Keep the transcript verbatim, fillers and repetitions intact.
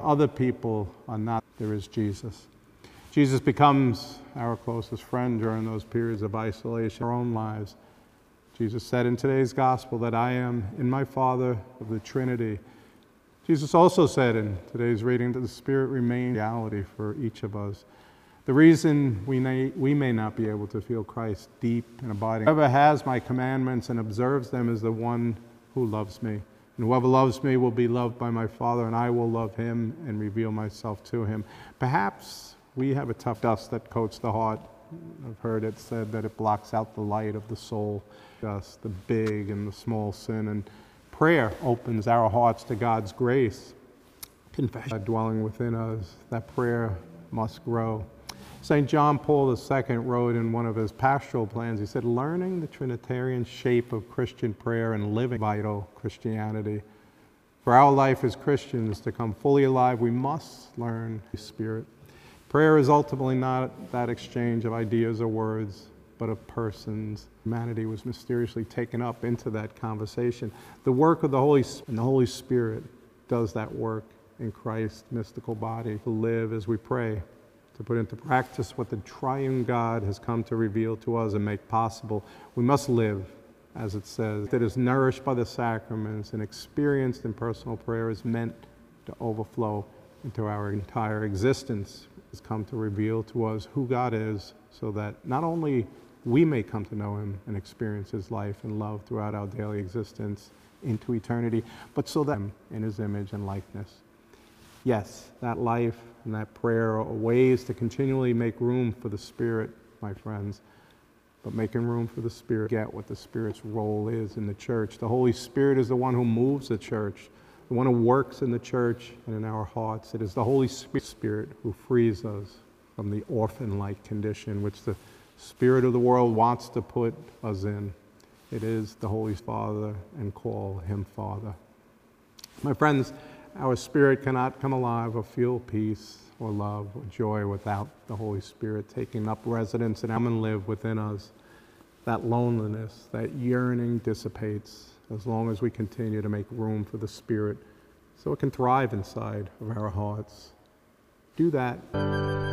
other people are not. There is Jesus. Jesus becomes our closest friend during those periods of isolation in our own lives. Jesus said in today's gospel that I am in my Father of the Trinity. Jesus also said in today's reading that the Spirit remains reality for each of us. The reason we may, we may not be able to feel Christ deep and abiding, whoever has my commandments and observes them is the one who loves me. And whoever loves me will be loved by my Father, and I will love him and reveal myself to him. Perhaps we have a tough dust that coats the heart. I've heard it said that it blocks out the light of the soul, just the big and the small sin. And prayer opens our hearts to God's grace. Confession dwelling within us, that prayer must grow. Saint John Paul the Second wrote in one of his pastoral plans, he said, learning the Trinitarian shape of Christian prayer and living vital Christianity. For our life as Christians to come fully alive, we must learn the Spirit. Prayer is ultimately not that exchange of ideas or words, but of persons. Humanity was mysteriously taken up into that conversation. The work of the Holy Spirit, and the Holy Spirit does that work in Christ's mystical body to live as we pray, to put into practice what the triune God has come to reveal to us and make possible. We must live, as it says, that is nourished by the sacraments and experienced in personal prayer is meant to overflow into our entire existence. Has come to reveal to us who God is so that not only we may come to know him and experience his life and love throughout our daily existence into eternity, but so that in his image and likeness. Yes, that life and that prayer are ways to continually make room for the Spirit, my friends, but making room for the Spirit, get what the Spirit's role is in the church. The Holy Spirit is the one who moves the church, the one who works in the church and in our hearts. It is the Holy Spirit who frees us from the orphan-like condition which the spirit of the world wants to put us in. It is the Holy Father, and call him Father. My friends, our spirit cannot come alive or feel peace or love or joy without the Holy Spirit taking up residence and come and live within us. That loneliness, that yearning dissipates as long as we continue to make room for the Spirit so it can thrive inside of our hearts. Do that.